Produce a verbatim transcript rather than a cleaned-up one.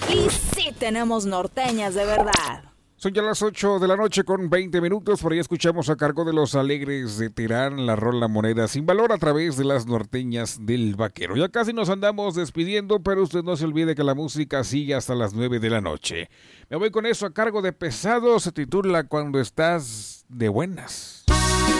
Y sí tenemos norteñas de verdad. Son ya las ocho de la noche con veinte minutos. Por ahí escuchamos a cargo de los Alegres de Terán la rola Moneda sin valor a través de las norteñas del Vaquero. Ya casi nos andamos despidiendo, pero usted no se olvide que la música sigue hasta las nueve de la noche. Me voy con eso a cargo de Pesado. Se titula Cuando estás de buenas.